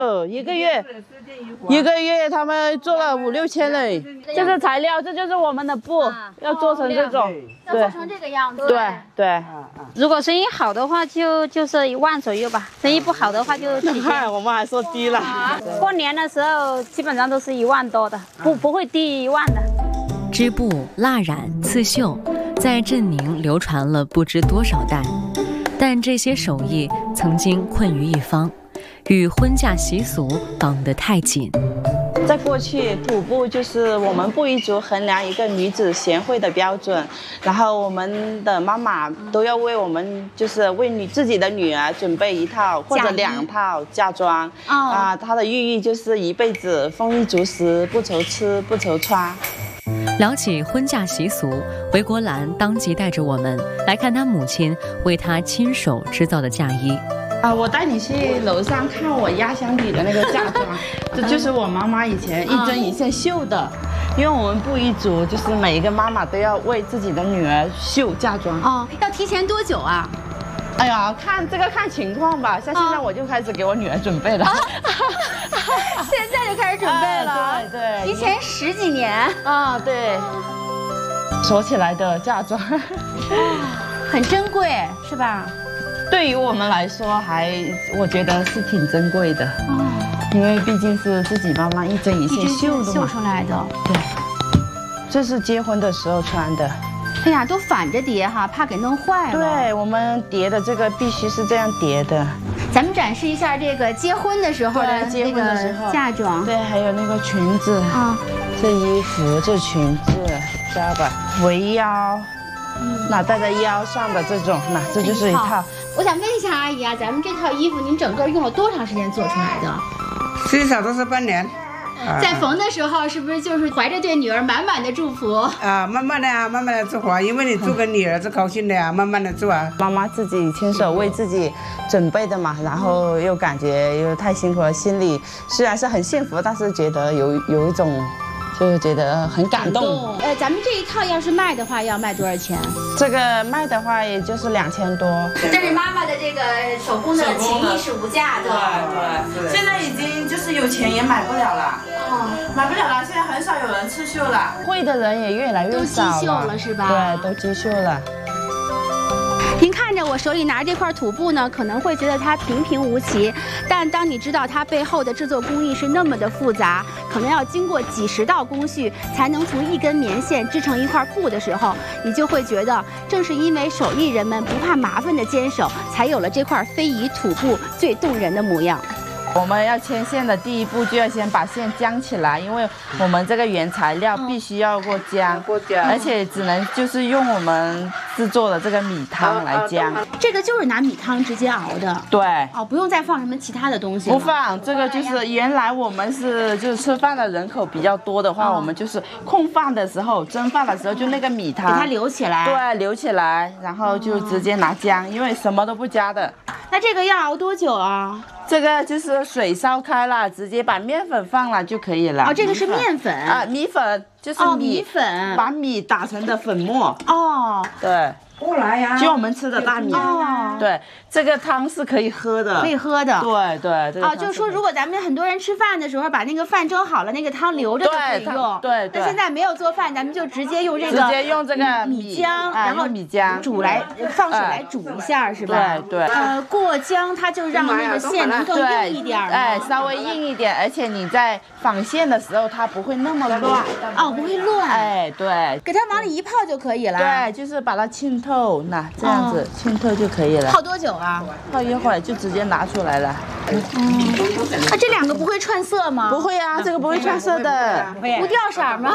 一个月他们做了5、6千嘞。这是材料，这就是我们的布，要做成这种， 要做成这个样子。 对。 如果生意好的话，就是1万左右吧；生意不好的话就几千。 我们还说低了。 过年的时候基本上都是1万多的，不会低1万的。 织布、蜡染、刺绣，在镇宁流传了不知多少代，但这些手艺曾经困于一方，与婚嫁习俗绑得太紧。 在过去，土布就是我们布依族衡量一个女子贤惠的标准，然后我们的妈妈都要为我们，就是为自己的女儿准备1套或者2套嫁妆。它的寓意就是一辈子丰衣足食，不愁吃不愁穿。 聊起婚嫁习俗，韦国兰当即带着我们来看她母亲为她亲手织造的嫁衣。 我带你去楼上看我压箱底的那个嫁妆，这就是我妈妈以前一针一线绣的。因为我们布依族就是每一个妈妈都要为自己的女儿绣嫁妆。 要提前多久啊？ 哎呀，看情况吧。像现在我就开始给我女儿准备了。 现在就开始准备了。 对， 提前10几年。 对。锁起来的嫁妆， 很珍贵，是吧？ 对于我们来说，我觉得是挺珍贵的。因为毕竟是自己妈妈一针一线绣出来的。 对，这是结婚的时候穿的。 哎呀，都反着叠哈，怕给弄坏了。 对，我们叠的这个必须是这样叠的。 咱们展示一下这个结婚的时候的那个嫁妆。 对，还有那个裙子这衣服、这裙子，知道吧？围腰，戴在腰上的这种，这就是一套。 我想问一下阿姨啊，咱们这套衣服您整个用了多长时间做出来的？ 最少都是半年。 在缝的时候，是不是就是怀着对女儿满满的祝福慢慢的做活，因为你做给你儿子高兴的呀，慢慢的做啊。 妈妈自己亲手为自己准备的嘛，然后又感觉又太辛苦了，心里虽然是很幸福，但是觉得有一种。就觉得很感动。 咱们这一套要是卖的话，要卖多少钱？ 这个卖的话，也就是2000多。 这是妈妈的这个手工的情艺是无价的。 对，现在已经就是有钱也买不了了。买不了了，现在很少有人刺绣了，会的人也越来越少了。 都机绣了是吧？ 对，都机绣了。 您看着我手里拿这块土布呢，可能会觉得它平平无奇，但当你知道它背后的制作工艺是那么的复杂，可能要经过几10道工序才能从一根棉线织成一块布的时候，你就会觉得，正是因为手艺人们不怕麻烦的坚守，才有了这块非遗土布最动人的模样。 我们要牵线的第一步就要先把线浆起来，因为我们这个原材料必须要过浆，而且只能就是用我们制作的这个米汤来浆。 这个就是拿米汤直接熬的。 对。 不用再放什么其他的东西。 不放，这个就是原来我们就是吃饭的人口比较多的话，我们就是空饭的时候、蒸饭的时候就那个米汤给它留起来。 对，留起来，然后就直接拿浆，因为什么都不加的。 那这个要熬多久啊？ 这个就是水烧开了，直接把面粉放了就可以了。 这个是面粉啊，米粉就是米粉， 把米打成的粉末。对。 过来呀！ 就我们吃的大米。对，这个汤是可以喝的。 可以喝的。 对对。 就是说，如果咱们很多人吃饭的时候，把那个饭蒸好了，那个汤留着就可以用。 对。 那现在没有做饭，咱们就直接用这个米浆，然后米浆放水来煮一下，是吧？ 对。 过浆它就让那个线能更硬一点。 稍微硬一点，而且你在纺线的时候它不会那么乱。 不会乱。 对。 给它往里一泡就可以了。 对，就是把它浸透。这样子浸透就可以了。 泡多久啊？ 泡一会儿就直接拿出来了。 这2个不会串色吗？ 不会啊，这个不会串色的。 不掉色吗？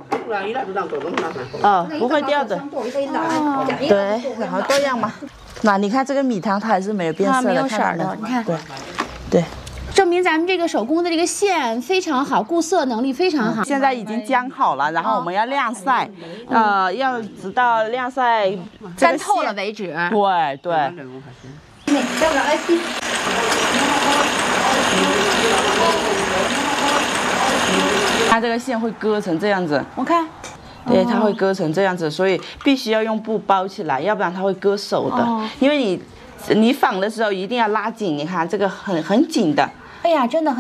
不会掉的。对，然后多样嘛。你看这个米汤它还是没有变色的， 没有色的。你看。 对。 证明咱们这个手工的这个线非常好，固色能力非常好。 现在已经浆好了，然后我们要晾晒，要直到晾晒干透了为止。 对。它这个线会割成这样子， 我看。 对，它会割成这样子，所以必须要用布包起来，要不然它会割手的。因为你纺的时候一定要拉紧，你看这个很紧的。 哎呀，真的很